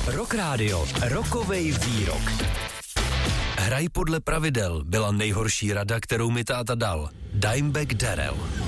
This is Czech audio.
Rock Radio, rokovej výrok. Hraj podle pravidel byla nejhorší rada, kterou mi táta dal. Dimebag Darrell.